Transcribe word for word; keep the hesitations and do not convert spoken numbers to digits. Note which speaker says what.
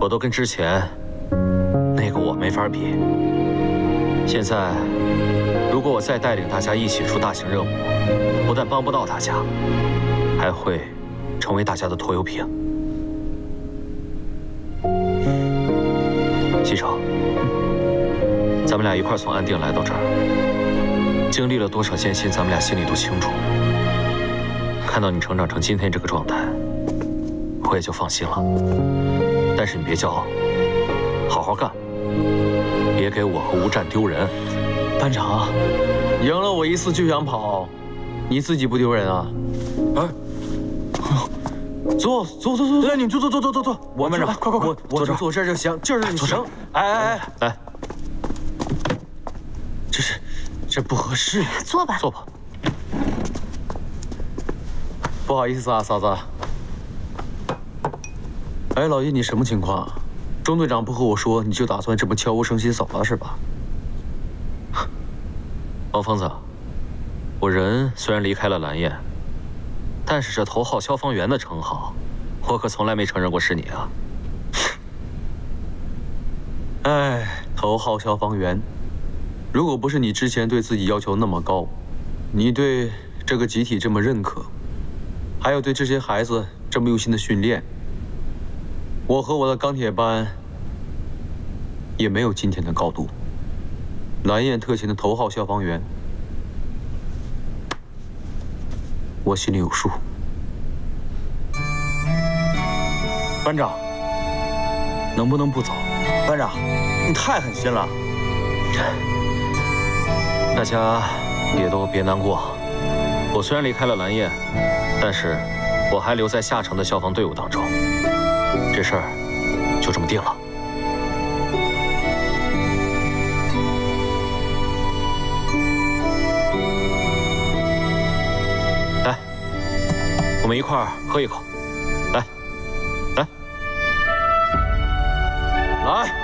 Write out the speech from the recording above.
Speaker 1: 我都跟之前那个我没法比。现在，如果我再带领大家一起出大型任务，不但帮不到大家，还会成为大家的拖油瓶。西城，咱们俩一块从安定来到这儿，经历了多少艰辛，咱们俩心里都清楚。看到你成长成今天这个状态，我也就放心了。但是你别骄傲，好好干，别给我和吴战丢人。
Speaker 2: 班长，赢了我一次就想跑，你自己不丢人啊？哎，坐坐坐坐坐，你坐坐坐坐坐坐。我班长，快快快，我我坐这儿就行，这儿就行。哎哎哎，
Speaker 1: 来，
Speaker 2: 这是这不合适呀。
Speaker 3: 坐吧，
Speaker 1: 坐吧。
Speaker 2: 不好意思啊，嫂子。哎，老叶，你什么情况？钟队长不和我说，你就打算这么悄无声息走了是吧？
Speaker 1: 王疯子，我人虽然离开了蓝焰，但是这头号消防员的称号，我可从来没承认过是你啊。
Speaker 2: 哎，头号消防员，如果不是你之前对自己要求那么高，你对这个集体这么认可，还有对这些孩子这么用心的训练，我和我的钢铁班也没有今天的高度。蓝焰特勤的头号消防员，我心里有数。
Speaker 4: 班长，能不能不走？班长，你太狠心了。
Speaker 1: 大家也都别难过，我虽然离开了蓝焰，但是我还留在下城的消防队伍当中。这事儿就这么定了。来，我们一块儿喝一口。来，来，来。